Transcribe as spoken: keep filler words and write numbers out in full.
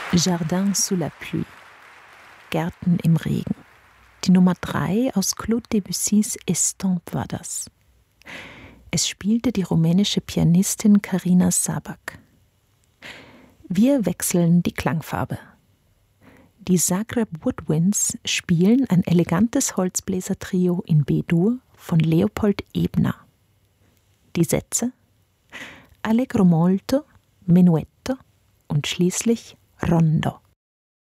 Jardin sous la pluie, Gärten im Regen. Die Nummer drei aus Claude Debussys Estampes war das. Es spielte die rumänische Pianistin Carina Sabac. Wir wechseln die Klangfarbe. Die Zagreb Woodwinds spielen ein elegantes Holzbläsertrio in B-Dur von Leopold Ebner. Die Sätze: Allegro molto, Menuetto und schließlich Rondo.